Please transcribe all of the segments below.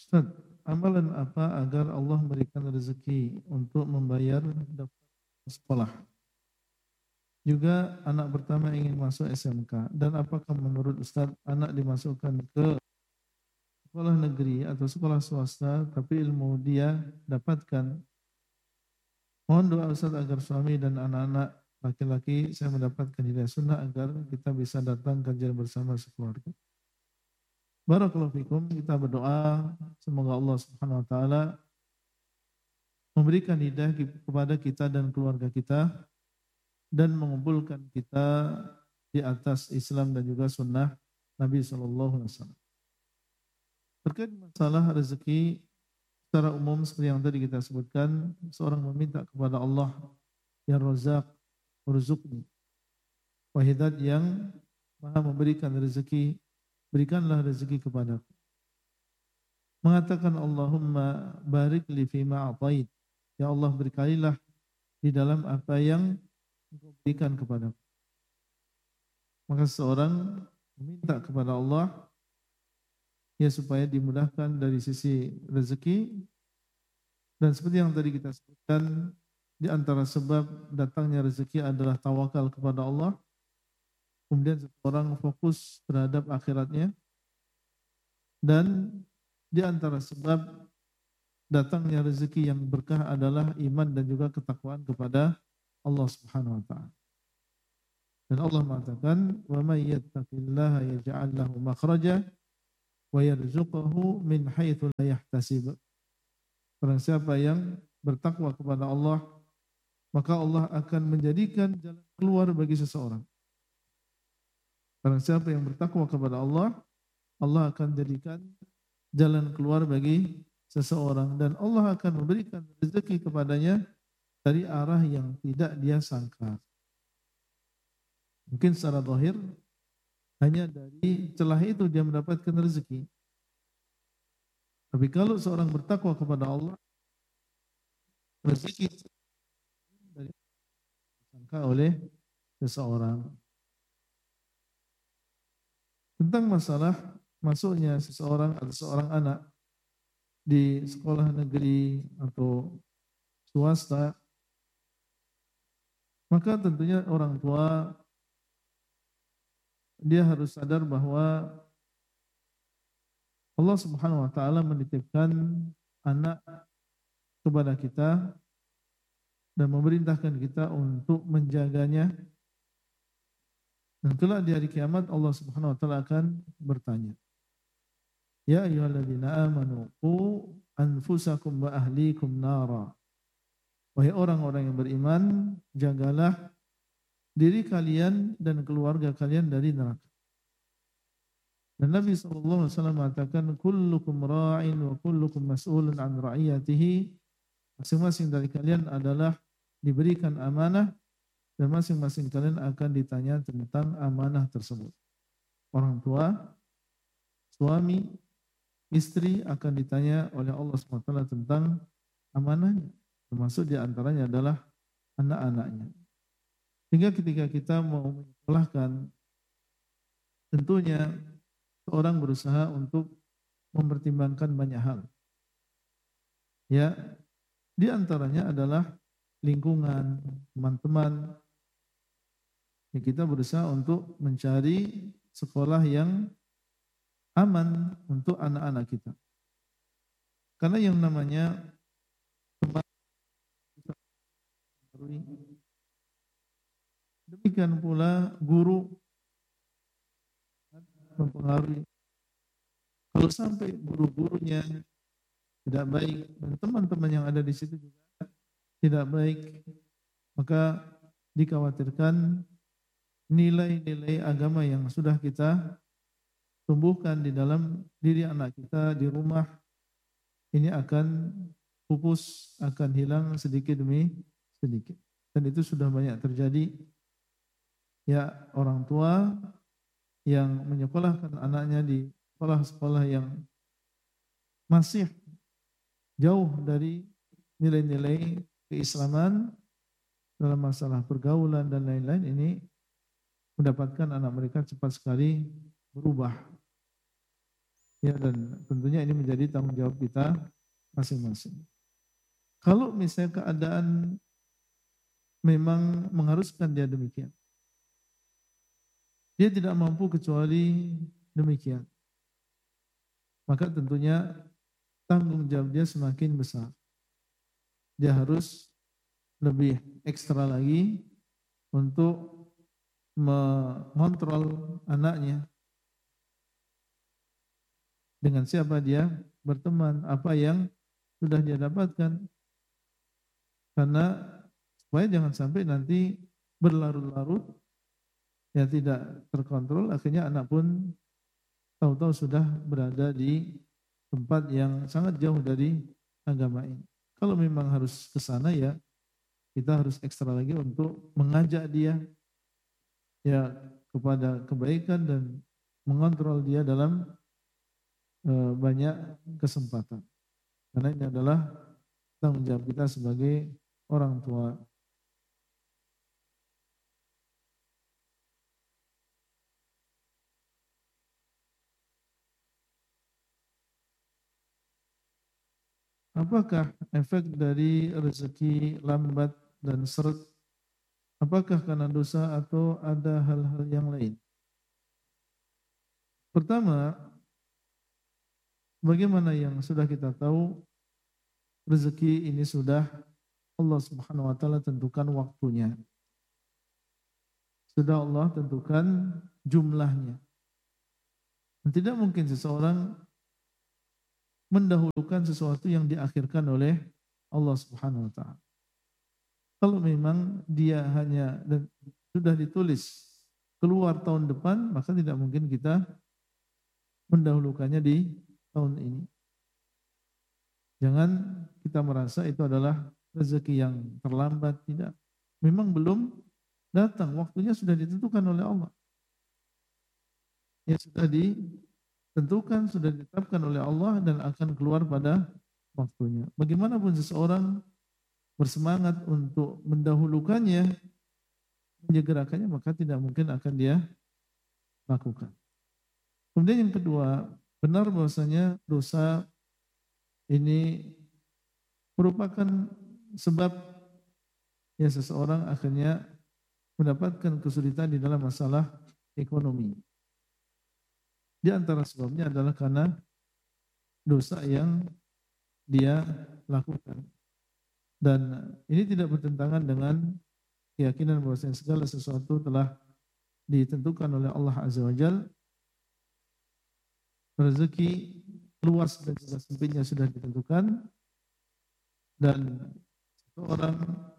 Ustaz, amalan apa agar Allah memberikan rezeki untuk membayar daftar sekolah? Juga anak pertama ingin masuk SMK. Dan apakah menurut Ustaz anak dimasukkan ke sekolah negeri atau sekolah swasta tapi ilmu dia dapatkan? Mohon doa Ustaz agar suami dan anak-anak laki-laki saya mendapatkan hidayah sunnah agar kita bisa datang kajian bersama sekeluarga. Barakallahu fikum, kita berdoa semoga Allah Subhanahu wa taala memberikan hidayah kepada kita dan keluarga kita dan mengumpulkan kita di atas Islam dan juga sunnah Nabi SAW. Terkait masalah rezeki secara umum seperti yang tadi kita sebutkan, seorang meminta kepada Allah yang Razak, Urzuqni, Wahidat yang Maha memberikan rezeki, berikanlah rezeki kepadaku. Mengatakan Allahumma barik li fima atait. Ya Allah berkalilah di dalam apa yang Engkau berikan kepadaku. Maka seorang meminta kepada Allah ya supaya dimudahkan dari sisi rezeki, dan seperti yang tadi kita sebutkan, di antara sebab datangnya rezeki adalah tawakal kepada Allah. Kemudian seorang fokus terhadap akhiratnya, dan di antara sebab datangnya rezeki yang berkah adalah iman dan juga ketakwaan kepada Allah Subhanahu wa taala. Dan Allah mengatakan, "Wa may yattaqillaha yaj'al lahu makhraja wa yarzuqhu min haitsu la yahtasib." Barang siapa yang bertakwa kepada Allah, maka Allah akan menjadikan jalan keluar bagi seseorang. Barang siapa yang bertakwa kepada Allah, Allah akan jadikan jalan keluar bagi seseorang, dan Allah akan memberikan rezeki kepadanya dari arah yang tidak dia sangka. Mungkin secara zahir hanya dari celah itu dia mendapatkan rezeki. Tapi kalau seorang bertakwa kepada Allah, rezeki dari disangka oleh seseorang. Tentang masalah masuknya seseorang atau seorang anak di sekolah negeri atau swasta, maka tentunya orang tua dia harus sadar bahwa Allah Subhanahu wa taala menitipkan anak kepada kita dan memerintahkan kita untuk menjaganya. Dan kelak di hari kiamat Allah Subhanahu wa taala akan bertanya, "Ya ayyuhalladzina amanu qu anfusakum wa ahlikum nara." Wahai orang-orang yang beriman, jagalah diri kalian dan keluarga kalian dari neraka. Dan Nabi SAW mengatakan, kullukum ra'in wa kullukum mas'ulun an ra'iyatihi. Masing-masing dari kalian adalah diberikan amanah dan masing-masing kalian akan ditanya tentang amanah tersebut. Orang tua, suami, istri akan ditanya oleh Allah SWT tentang amanahnya. Termasuk di antaranya adalah anak-anaknya. Sehingga ketika kita mau menyekolahkan, tentunya seorang berusaha untuk mempertimbangkan banyak hal. Ya, di antaranya adalah lingkungan, teman-teman. Ya, kita berusaha untuk mencari sekolah yang aman untuk anak-anak kita. Karena yang namanya teman, demikian pula guru mempengaruhi. Kalau sampai guru-gurunya tidak baik dan teman-teman yang ada di situ juga tidak baik, maka dikhawatirkan nilai-nilai agama yang sudah kita tumbuhkan di dalam diri anak kita di rumah ini akan pupus, akan hilang sedikit demi sedikit. Dan itu sudah banyak terjadi. Ya, orang tua yang menyekolahkan anaknya di sekolah-sekolah yang masih jauh dari nilai-nilai keislaman dalam masalah pergaulan dan lain-lain, ini mendapatkan anak mereka cepat sekali berubah. Ya, dan tentunya ini menjadi tanggung jawab kita masing-masing. Kalau misalnya keadaan memang mengharuskan dia demikian, dia tidak mampu kecuali demikian, maka tentunya tanggung jawab dia semakin besar. Dia harus lebih ekstra lagi untuk mengontrol anaknya, dengan siapa dia berteman, apa yang sudah dia dapatkan. Karena supaya jangan sampai nanti berlarut-larut, ya tidak terkontrol, akhirnya anak pun tahu-tahu sudah berada di tempat yang sangat jauh dari agama ini. Kalau memang harus ke sana, ya kita harus ekstra lagi untuk mengajak dia ya kepada kebaikan dan mengontrol dia dalam banyak kesempatan. Karena ini adalah tanggung jawab kita sebagai orang tua. Apakah efek dari rezeki lambat dan seret? Apakah karena dosa atau ada hal-hal yang lain? Pertama, bagaimana yang sudah kita tahu, rezeki ini sudah Allah Subhanahu wa taala tentukan waktunya. Sudah Allah tentukan jumlahnya. Dan tidak mungkin seseorang mendahulukan sesuatu yang diakhirkan oleh Allah Subhanahu wa taala. Kalau memang dia hanya dan sudah ditulis keluar tahun depan, maka tidak mungkin kita mendahulukannya di tahun ini. Jangan kita merasa itu adalah rezeki yang terlambat, tidak. Memang belum datang, waktunya sudah ditentukan oleh Allah. Ya sudah ditentukan, sudah ditetapkan oleh Allah dan akan keluar pada waktunya. Bagaimanapun seseorang bersemangat untuk mendahulukannya, menyegerakannya, maka tidak mungkin akan dia lakukan. Kemudian yang kedua, benar bahwasanya dosa ini merupakan sebab ya seseorang akhirnya mendapatkan kesulitan di dalam masalah ekonomi. Di antara sebabnya adalah karena dosa yang dia lakukan. Dan ini tidak bertentangan dengan keyakinan bahwasanya segala sesuatu telah ditentukan oleh Allah Azza wa Jalla. Rezeki luas dan juga sempitnya sudah ditentukan, dan seorang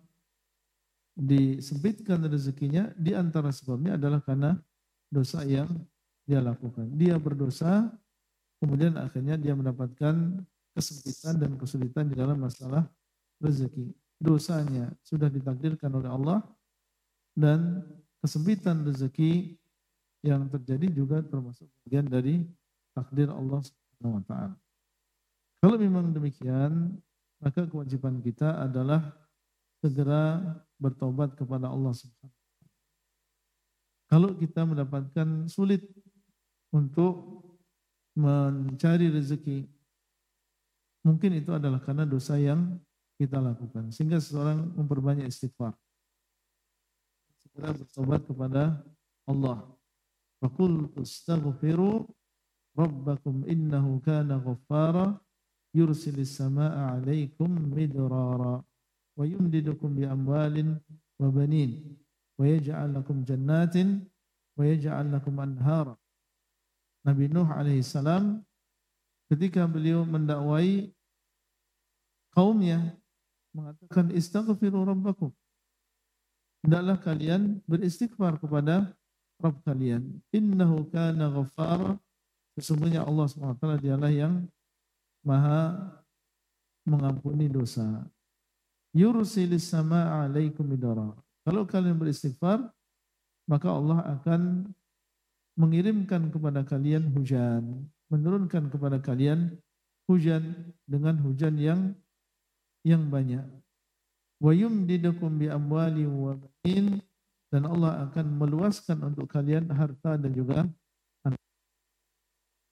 disempitkan rezekinya di antara sebabnya adalah karena dosa yang dia lakukan. Dia berdosa, kemudian akhirnya dia mendapatkan kesempitan dan kesulitan di dalam masalah rezeki. Dosanya sudah ditakdirkan oleh Allah, dan kesempitan rezeki yang terjadi juga termasuk bagian dari takdir Allah Subhanahu wa taala. Kalau memang demikian, maka kewajiban kita adalah segera bertobat kepada Allah Subhanahu wa taala. Kalau kita mendapatkan sulit untuk mencari rezeki, mungkin itu adalah karena dosa yang kita lakukan. Sehingga seseorang memperbanyak istighfar. Segera bertobat kepada Allah. Faqul astaghfiru rabbakum innahu kana ghaffara yursilis samaa'a 'alaikum midrara wa yumdidukum bi amwalin wa banin wa yaj'al lakum jannatin wa yaj'al lakum anhara. Nabi Nuh alaihi salam ketika beliau mendakwai kaumnya mengatakan istaghfiru rabbakum, hendaklah kalian beristighfar kepada Rabb kalian. Innahu kana ghaffara, sesungguhnya Allah SWT dialah yang maha mengampuni dosa. Yursilis samaa'a 'alaikum midara. Kalau kalian beristighfar, maka Allah akan mengirimkan kepada kalian hujan, menurunkan kepada kalian hujan dengan hujan yang banyak. Wa yumdidukum bi amwali wa banin, dan Allah akan meluaskan untuk kalian harta dan juga anak.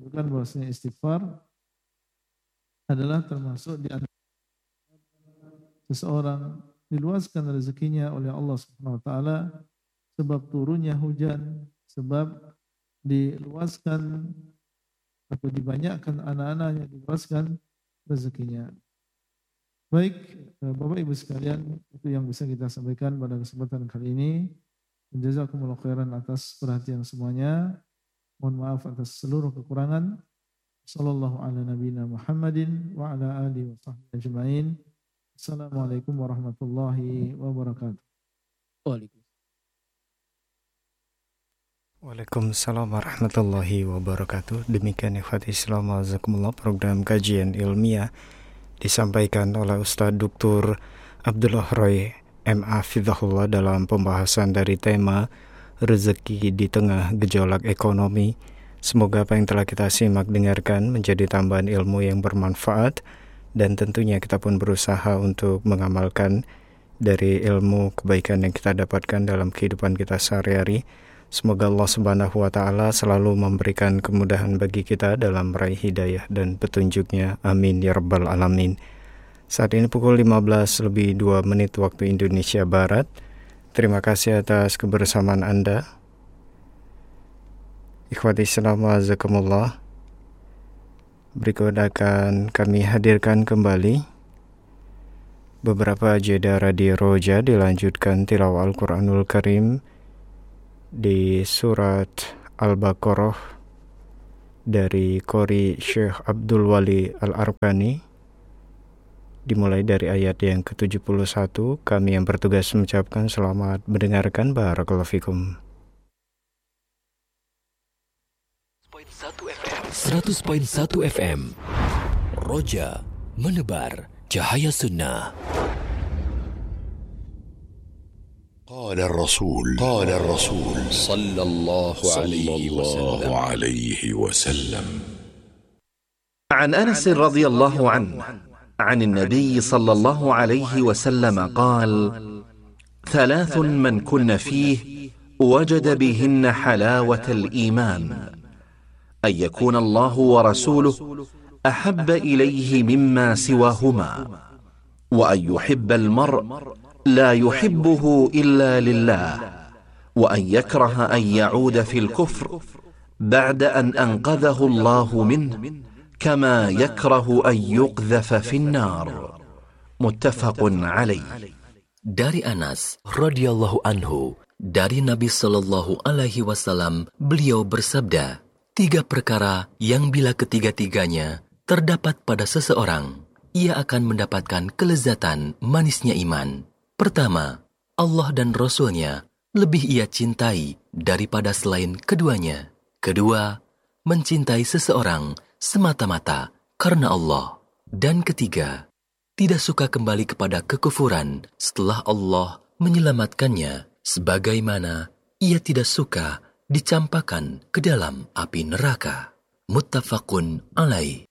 menunjukkan bahwasanya istighfar adalah termasuk di antara seseorang diluaskan rezekinya oleh Allah Subhanahu wa taala, sebab turunnya hujan, sebab diluaskan atau dibanyakkan anak-anaknya, diluaskan rezekinya. Baik, Bapak Ibu sekalian, itu yang bisa kita sampaikan pada kesempatan kali ini. Jazakumullahu khairan atas perhatian semuanya. Mohon maaf atas seluruh kekurangan. Sallallahu ala nabiyina Muhammadin wa ala alihi wa sahbihi ajma'in. Assalamualaikum warahmatullahi wabarakatuh. Waalaikumsalam warahmatullahi wabarakatuh. Demikian ikhwati Islam azakumullah, program kajian ilmiah disampaikan oleh Ustaz Dr. Abdullah Roy M.A. Fidhahullah dalam pembahasan dari tema rezeki di tengah gejolak ekonomi. Semoga apa yang telah kita simak dengarkan menjadi tambahan ilmu yang bermanfaat, dan tentunya kita pun berusaha untuk mengamalkan dari ilmu kebaikan yang kita dapatkan dalam kehidupan kita sehari-hari. Semoga Allah Subhanahu wa taala selalu memberikan kemudahan bagi kita dalam meraih hidayah dan petunjuknya. Amin ya rabbal alamin. Saat ini pukul 15:02 waktu Indonesia Barat. Terima kasih atas kebersamaan Anda. Ikhwati Islam azakumullah. Berikut akan kami hadirkan kembali beberapa jeda Radio Roja, dilanjutkan tilawah Al-Quranul Karim di surat Al-Baqarah dari Qori Syekh Abdul Wali Al-Arbani, dimulai dari ayat yang ke-71. Kami yang bertugas mengucapkan selamat mendengarkan. Barakallahu fikum. 100.1 FM Roja, menebar cahaya sunnah. قال الرسول صلى الله عليه وسلم عن أنس رضي الله عنه عن النبي صلى الله عليه وسلم قال: ثلاث من كن فيه وجد بهن حلاوة الإيمان: أن يكون الله ورسوله أحب إليه مما سواهما، وأن يحب المرء لا يحبه إلا لله، وأن يكره أن يعود في الكفر بعد أن أنقذه الله منه كما يكره أن يقذف في النار. متفق عليه. Dari Anas radhiyallahu anhu, dari Nabi sallallahu alaihi wasallam, beliau bersabda, 3 perkara yang bila ketiga-tiganya terdapat pada seseorang, ia akan mendapatkan kelezatan manisnya iman. Pertama, Allah dan Rasul-Nya lebih ia cintai daripada selain keduanya. Kedua, mencintai seseorang semata-mata karena Allah. Dan ketiga, tidak suka kembali kepada kekufuran setelah Allah menyelamatkannya, sebagaimana ia tidak suka dicampakkan ke dalam api neraka. Muttafaqun alaih.